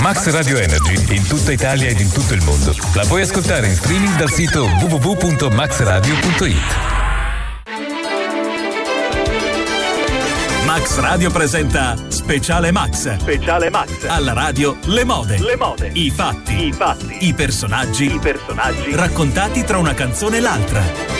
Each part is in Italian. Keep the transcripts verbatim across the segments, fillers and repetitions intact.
Max Radio Energy in tutta Italia ed in tutto il mondo. La puoi ascoltare in streaming dal sito w w w punto max radio punto it. Max Radio presenta Speciale Max. Speciale Max. Alla radio le mode. Le mode. I fatti. I fatti. I personaggi. I personaggi. Raccontati tra una canzone e l'altra.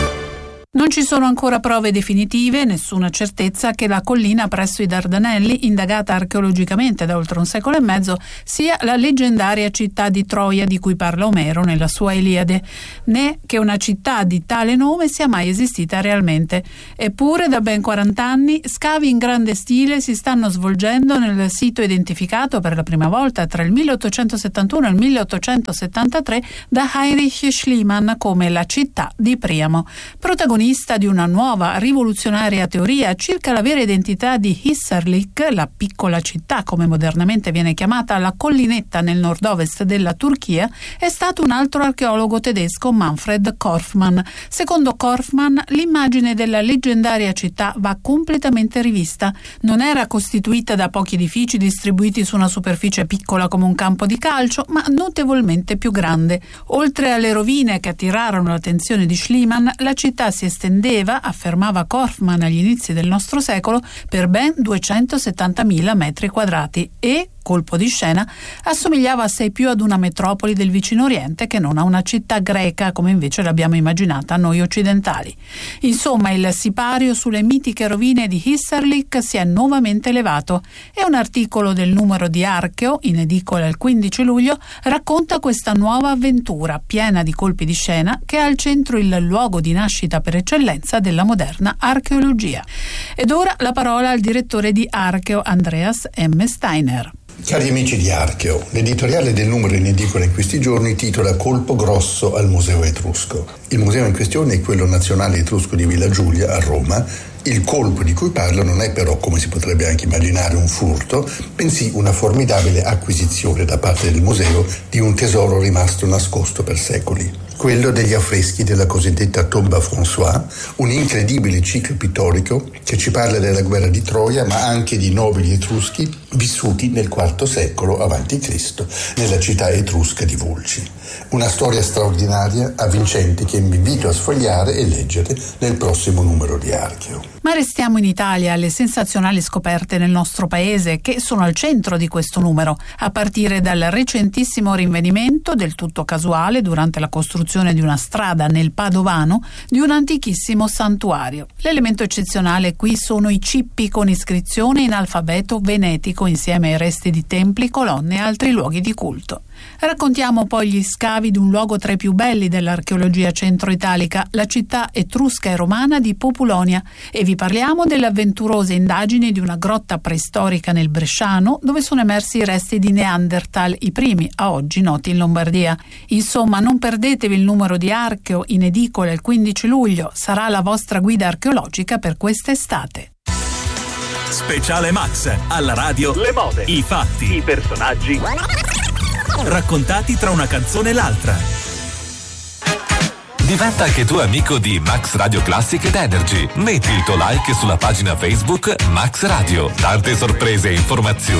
Non ci sono ancora prove definitive, nessuna certezza che la collina presso i Dardanelli, indagata archeologicamente da oltre un secolo e mezzo, sia la leggendaria città di Troia di cui parla Omero nella sua Iliade, né che una città di tale nome sia mai esistita realmente. Eppure da ben quaranta anni scavi in grande stile si stanno svolgendo nel sito identificato per la prima volta tra il milleottocentosettantuno e il milleottocentosettantatré da Heinrich Schliemann come la città di Priamo. Protagonista di una nuova rivoluzionaria teoria circa la vera identità di Hisarlik, la piccola città come modernamente viene chiamata, la collinetta nel nord-ovest della Turchia, è stato un altro archeologo tedesco, Manfred Korfmann. Secondo Korfmann, l'immagine della leggendaria città va completamente rivista. Non era costituita da pochi edifici distribuiti su una superficie piccola come un campo di calcio, ma notevolmente più grande. Oltre alle rovine che attirarono l'attenzione di Schliemann, la città si estendeva, affermava Korfmann agli inizi del nostro secolo, per ben duecentosettantamila metri quadrati e, colpo di scena, assomigliava assai più ad una metropoli del vicino Oriente che non a una città greca come invece l'abbiamo immaginata noi occidentali. Insomma, il sipario sulle mitiche rovine di Hisarlik si è nuovamente elevato e un articolo del numero di Archeo, in edicola il quindici luglio, racconta questa nuova avventura piena di colpi di scena che ha al centro il luogo di nascita per eccellenza della moderna archeologia. Ed ora la parola al direttore di Archeo, Andreas M. Steiner. Cari amici di Archeo, l'editoriale del numero in edicola in questi giorni titola Colpo grosso al Museo Etrusco. Il museo in questione è quello nazionale etrusco di Villa Giulia a Roma. Il colpo di cui parlo non è però, come si potrebbe anche immaginare, un furto, bensì una formidabile acquisizione da parte del museo di un tesoro rimasto nascosto per secoli. Quello degli affreschi della cosiddetta Tomba François, un incredibile ciclo pittorico che ci parla della guerra di Troia, ma anche di nobili etruschi vissuti nel quarto secolo avanti Cristo nella città etrusca di Vulci. Una storia straordinaria, avvincente, che vi invito a sfogliare e leggere nel prossimo numero di Archeo. Ma restiamo in Italia, alle sensazionali scoperte nel nostro paese che sono al centro di questo numero, a partire dal recentissimo rinvenimento, del tutto casuale, durante la costruzione di una strada nel Padovano, di un antichissimo santuario. L'elemento eccezionale qui sono i cippi con iscrizione in alfabeto venetico insieme ai resti di templi, colonne e altri luoghi di culto. Raccontiamo poi gli scavi di un luogo tra i più belli dell'archeologia centro-italica, la città etrusca e romana di Populonia, e vi parliamo delle avventurose indagini di una grotta preistorica nel Bresciano dove sono emersi i resti di Neanderthal, i primi a oggi noti in Lombardia. Insomma, non perdetevi il numero di Archeo in edicola il quindici luglio, sarà la vostra guida archeologica per quest'estate. Speciale Max, alla radio Le mode. I fatti. I personaggi. Raccontati tra una canzone e l'altra. Diventa anche tu amico di Max Radio Classic ed Energy. Metti il tuo like sulla pagina Facebook Max Radio. Tante sorprese e informazioni